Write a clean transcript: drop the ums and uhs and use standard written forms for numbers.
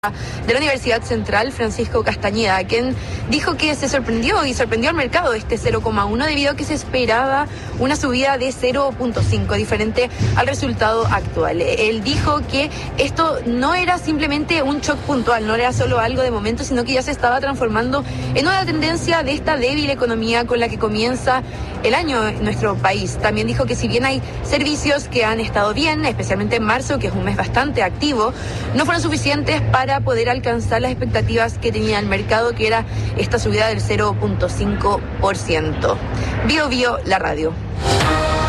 de la Universidad Central, Francisco Castañeda, quien dijo que se sorprendió al mercado este 0,1 debido a que se esperaba una subida de 0,5, diferente al resultado actual. Él dijo que esto no era simplemente un shock puntual, no era solo algo de momento, sino que ya se estaba transformando en una tendencia de esta débil economía con la que comienza el año en nuestro país. También dijo que si bien hay servicios que han estado bien, especialmente en marzo, que es un mes bastante activo, no fueron suficientes para poder alcanzar las expectativas que tenía el mercado, que era esta subida del 0,5%. Bio, la radio.